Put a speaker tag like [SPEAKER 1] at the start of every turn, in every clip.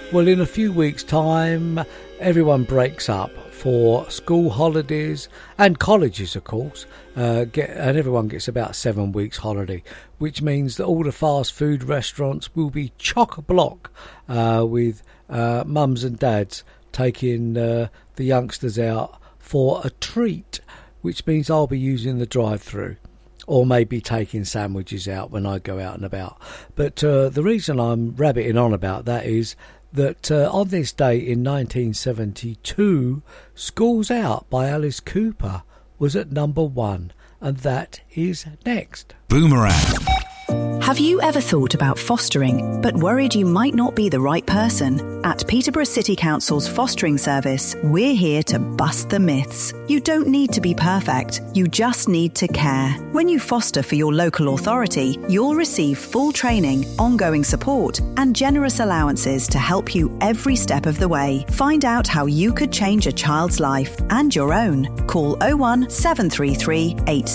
[SPEAKER 1] Well, in a few weeks' time, everyone breaks up for school holidays and colleges, of course, and everyone gets about 7 weeks holiday, which means that all the fast food restaurants will be chock-a-block with mums and dads taking the youngsters out for a treat, which means I'll be using the drive-through or maybe taking sandwiches out when I go out and about. But the reason I'm rabbiting on about that is that on this day in 1972, Schools Out by Alice Cooper was at number 1, and that is next.
[SPEAKER 2] Boomerang.
[SPEAKER 3] Have you ever thought about fostering, but worried you might not be the right person? At Peterborough City Council's fostering service, we're here to bust the myths. You don't need to be perfect, you just need to care. When you foster for your local authority, you'll receive full training, ongoing support, and generous allowances to help you every step of the way. Find out how you could change a child's life and your own. Call 01733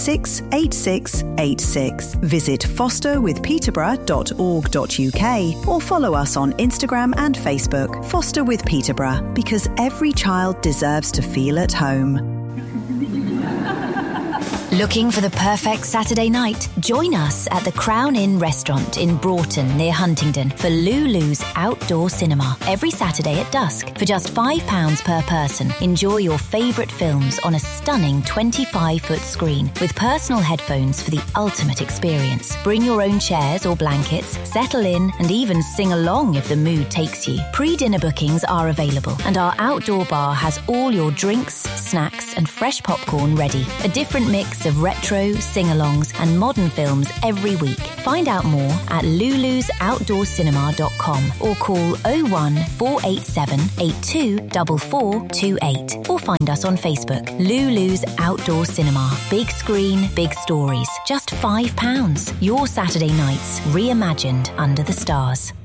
[SPEAKER 3] 868686. Visit fosterwithpeterborough.org.uk or follow us on Instagram and Facebook. Foster with Peterborough, because every child deserves to feel at home.
[SPEAKER 4] Looking for the perfect Saturday night? Join us at the Crown Inn restaurant in Broughton near Huntingdon for Lulu's Outdoor Cinema every Saturday at dusk for just £5 per person. Enjoy your favourite films on a stunning 25-foot screen with personal headphones for the ultimate experience. Bring your own chairs or blankets, settle in and even sing along if the mood takes you. Pre-dinner bookings are available and our outdoor bar has all your drinks, snacks and fresh popcorn ready. A different mix of retro, sing-alongs and modern films every week. Find out more at lulusoutdoorcinema.com or call 01487 824428 or find us on Facebook. Lulu's Outdoor Cinema. Big screen, big stories. Just £5. Your Saturday nights reimagined under the stars.